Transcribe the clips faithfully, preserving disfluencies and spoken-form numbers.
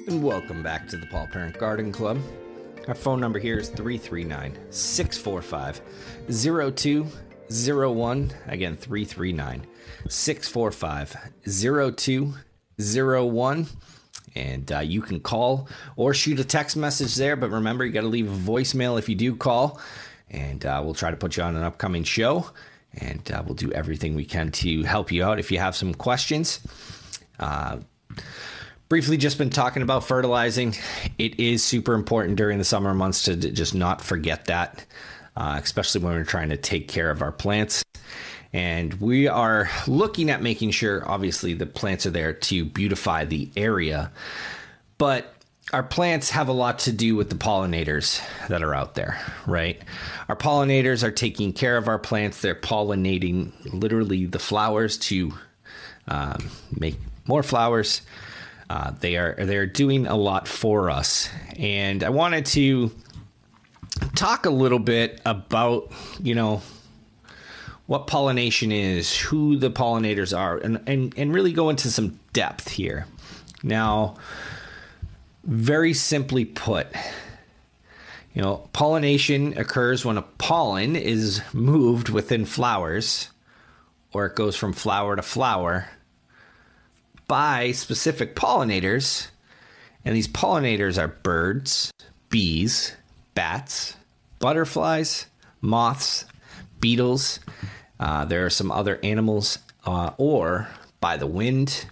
and welcome back to the Paul Parent Garden Club. Our phone number here is three three nine, six four five, zero two zero one. Again, three three nine, six four five, zero two zero one. And uh, you can call or shoot a text message there, but remember, you got to leave a voicemail if you do call, and uh, we'll try to put you on an upcoming show, and uh, we'll do everything we can to help you out if you have some questions. Uh, briefly just been talking about fertilizing. It is super important during the summer months to d- just not forget that, uh, especially when we're trying to take care of our plants. And we are looking at making sure, obviously, the plants are there to beautify the area. But our plants have a lot to do with the pollinators that are out there, right? Our pollinators are taking care of our plants. They're pollinating literally the flowers to um, make more flowers. Uh, they are they're doing a lot for us. And I wanted to talk a little bit about, you know, what pollination is, who the pollinators are, and, and, and really go into some depth here. Now, very simply put, you know, pollination occurs when a pollen is moved within flowers, or it goes from flower to flower by specific pollinators. And these pollinators are birds, bees, bats, butterflies, moths, beetles. Uh, there are some other animals, uh, or by the wind.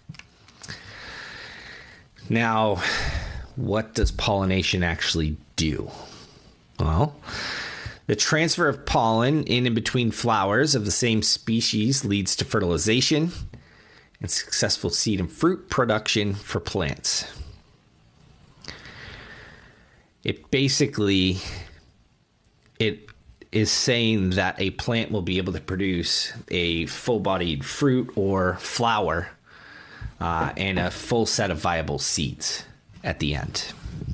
Now, what does pollination actually do? Well, the transfer of pollen in and between flowers of the same species leads to fertilization and successful seed and fruit production for plants. It basically, it is saying that a plant will be able to produce a full-bodied fruit or flower uh, and a full set of viable seeds at the end.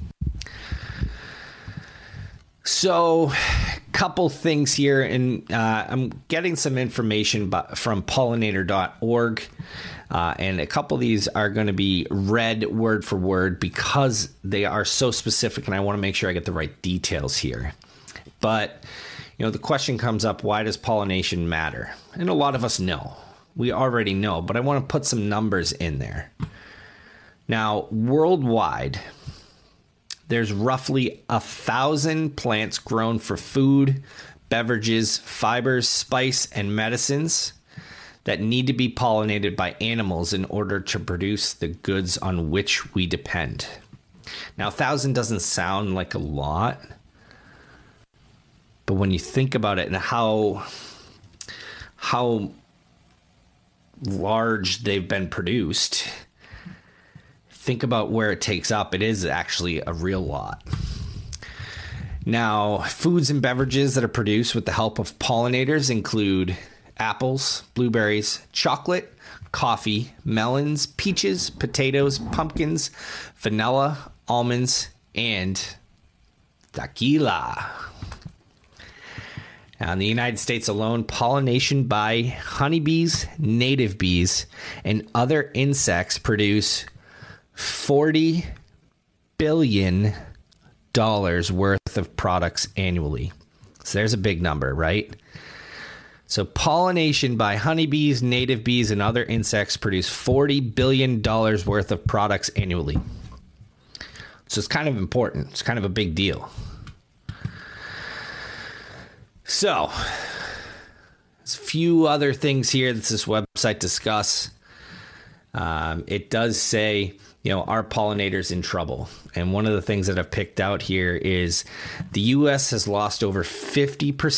So, couple things here, and uh, I'm getting some information from pollinator dot org, uh, and a couple of these are going to be read word for word because they are so specific, and I want to make sure I get the right details here. But you know, the question comes up, why does pollination matter? And a lot of us know. We already know, but I want to put some numbers in there. Now, worldwide, there's roughly a thousand plants grown for food, beverages, fibers, spice, and medicines that need to be pollinated by animals in order to produce the goods on which we depend. Now, a thousand doesn't sound like a lot, but when you think about it and how how large they've been produced, think about where it takes up. It is actually a real lot. Now, foods and beverages that are produced with the help of pollinators include apples, blueberries, chocolate, coffee, melons, peaches, potatoes, pumpkins, vanilla, almonds, and tequila. Now, in the United States alone, pollination by honeybees, native bees, and other insects produce forty billion dollars worth of products annually. So there's a big number, right? So pollination by honeybees, native bees, and other insects produce forty billion dollars worth of products annually. So it's kind of important. It's kind of a big deal. So, there's a few other things here that this website discuss. Um, it does say, you know, are pollinators in trouble? And one of the things that I've picked out here is the U S has lost over fifty percent